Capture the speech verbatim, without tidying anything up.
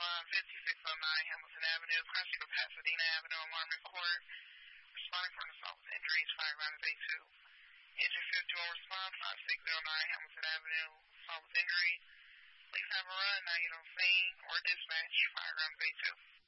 one, fifty-six oh nine Hamilton Avenue, crossing of Pasadena Avenue on Marmon Court. Responding for an assault with injuries, fire around bay two. Engine fifty-one response, five six oh nine Hamilton Avenue, assault with injury. Please have a run, now you don't scene, or dispatch, fire around bay two.